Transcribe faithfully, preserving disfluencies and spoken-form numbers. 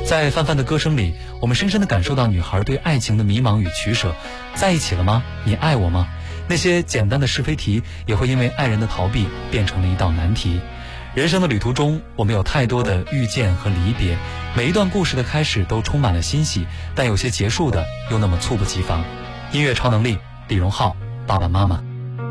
在范范的歌声里，我们深深地感受到女孩对爱情的迷茫与取舍。在一起了吗？你爱我吗？那些简单的是非题，也会因为爱人的逃避变成了一道难题。人生的旅途中，我们有太多的遇见和离别，每一段故事的开始都充满了欣喜，但有些结束的又那么猝不及防。音乐超能力，李荣浩，爸爸妈妈。